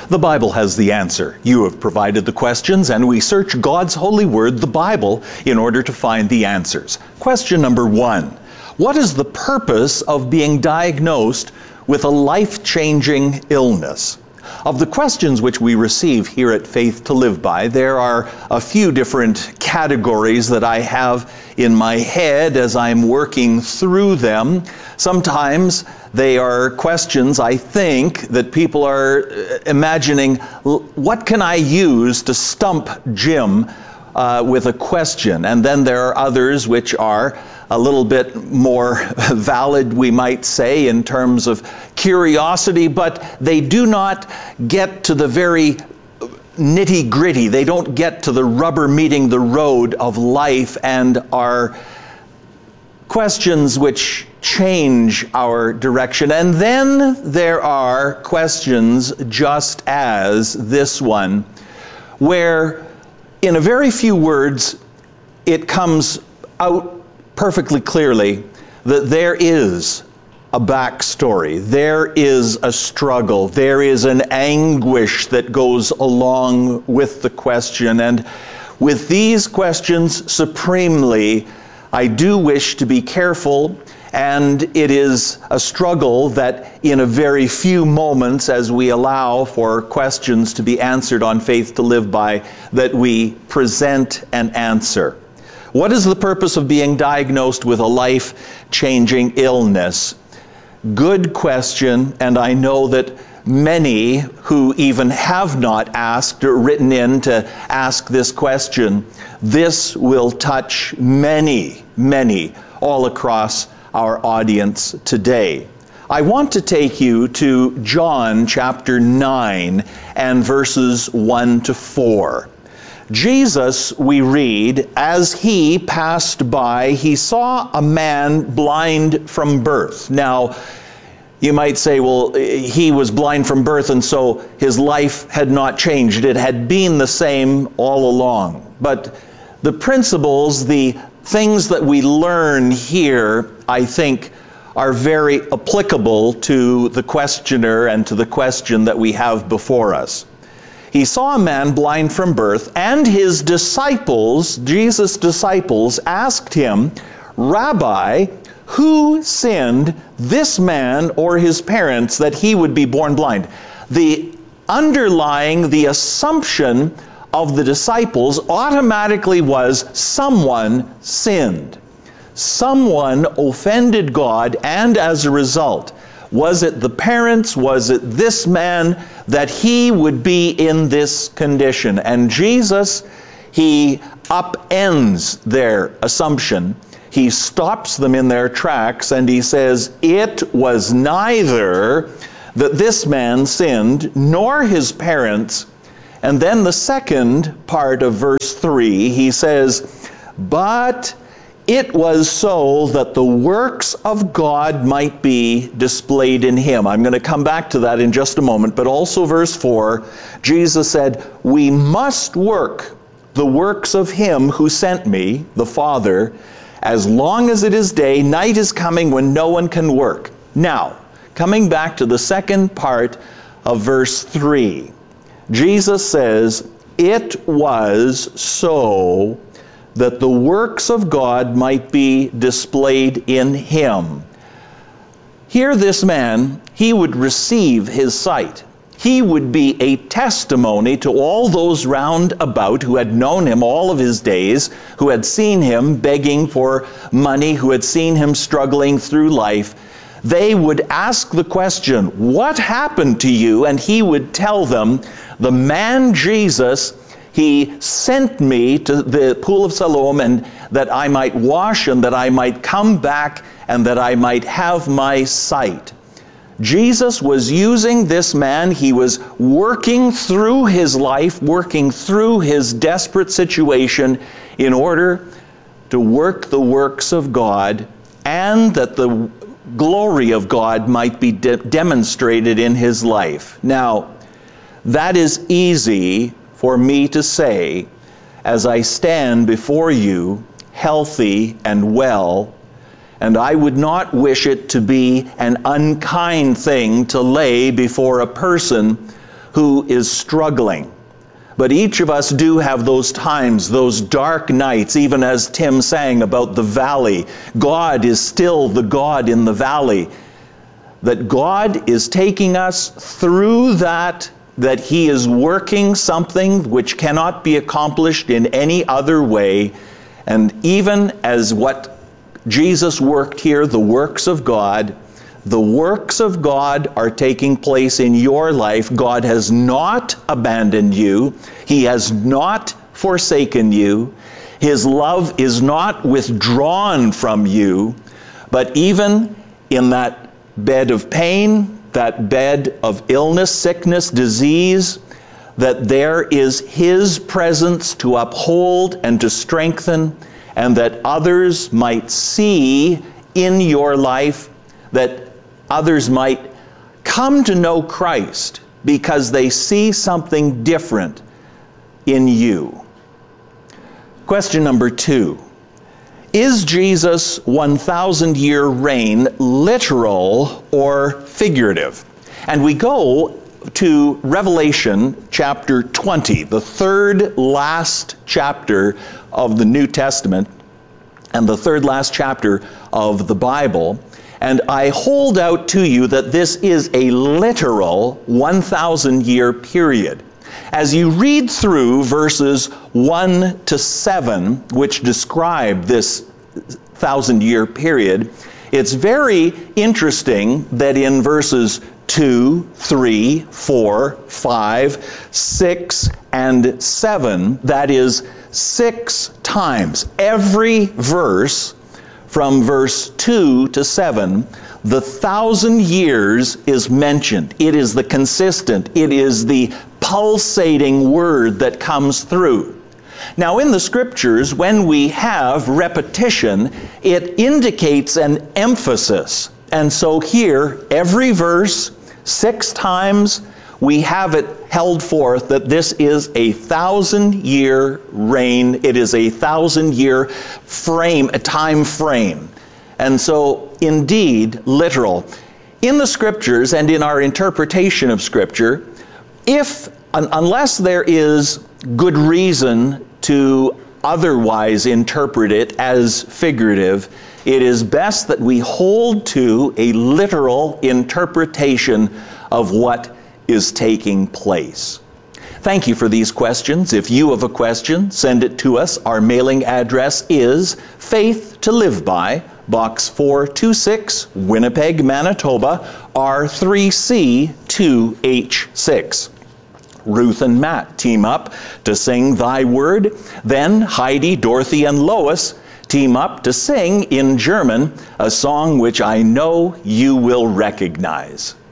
The Bible has the answer. You have provided the questions, and we search God's holy word, the Bible, in order to find the answers. Question number 1. What is the purpose of being diagnosed with a life-changing illness? Of the questions which we receive here at Faith to Live By, there are a few different categories that I have in my head as I'm working through them. Sometimes they are questions, I think, that people are imagining, what can I use to stump Jim with a question? And then there are others which are a little bit more valid, we might say, in terms of curiosity, but they do not get to the very nitty-gritty. They don't get to the rubber meeting the road of life and are questions which change our direction. And then there are questions just as this one, where in a very few words it comes out perfectly clearly that there is a backstory, there is a struggle, there is an anguish that goes along with the question. And with these questions supremely, I do wish to be careful, and it is a struggle that in a very few moments, as we allow for questions to be answered on Faith to Live By, that we present an answer. What is the purpose of being diagnosed with a life-changing illness? Good question, and I know that many who even have not asked or written in to ask this question, this will touch many, many all across our audience today. I want to take you to John chapter 9 and verses 1 to 4. Jesus, we read, as he passed by, he saw a man blind from birth. Now, you might say, well, he was blind from birth, and so his life had not changed. It had been the same all along. But the principles, the things that we learn here, I think, are very applicable to the questioner and to the question that we have before us. He saw a man blind from birth, and his disciples, Jesus' disciples, asked him, Rabbi, who sinned, this man or his parents, that he would be born blind? The assumption of the disciples automatically was someone sinned. Someone offended God, and as a result, was it the parents, was it this man, that he would be in this condition? And Jesus, he upends their assumption. He stops them in their tracks, and he says, it was neither that this man sinned, nor his parents. And then the second part of verse 3, he says, but it was so that the works of God might be displayed in him. I'm going to come back to that in just a moment, but also verse 4, Jesus said, we must work the works of him who sent me, the Father, as long as it is day. Night is coming when no one can work. Now, coming back to the second part of verse 3, Jesus says, it was so that the works of God might be displayed in him. Here this man, he would receive his sight. He would be a testimony to all those round about who had known him all of his days, who had seen him begging for money, who had seen him struggling through life. They would ask the question, what happened to you? And he would tell them, the man Jesus, he sent me to the pool of Siloam, and that I might wash, and that I might come back, and that I might have my sight. Jesus was using this man. He was working through his life, working through his desperate situation in order to work the works of God, and that the glory of God might be demonstrated in his life. Now, that is easy for me to say as I stand before you healthy and well, and I would not wish it to be an unkind thing to lay before a person who is struggling. But each of us do have those times, those dark nights, even as Tim sang about the valley. God is still the God in the valley. That God is taking us through that He is working something which cannot be accomplished in any other way. And even as what Jesus worked here, the works of God are taking place in your life. God has not abandoned you. He has not forsaken you. His love is not withdrawn from you. But even in that bed of pain, that bed of illness, sickness, disease, that there is His presence to uphold and to strengthen, and that others might see in your life, that others might come to know Christ because they see something different in you. Question number 2. Is Jesus' 1,000-year reign literal or figurative? And we go to Revelation chapter 20, the third last chapter of the New Testament and the third last chapter of the Bible. And I hold out to you that this is a literal 1,000-year period. As you read through verses 1 to 7, which describe this 1,000-year period, it's very interesting that in verses 2, 3, 4, 5, 6, and 7, that is 6 times, every verse from verse 2 to 7, the 1,000 years is mentioned. It is the consistent, it is the pulsating word that comes through. Now in the scriptures, when we have repetition, it indicates an emphasis. And so here, every verse, 6 times, we have it held forth that this is a 1,000-year reign. It is a 1,000-year frame, a time frame. And so, indeed, literal. In the scriptures and in our interpretation of scripture, unless there is good reason to otherwise interpret it as figurative, it is best that we hold to a literal interpretation of what is taking place. Thank you for these questions. If you have a question, send it to us. Our mailing address is Faith to Live By, Box 426, Winnipeg, Manitoba, R3C 2H6. Ruth and Matt team up to sing Thy Word. Then Heidi, Dorothy, and Lois team up to sing in German a song which I know you will recognize.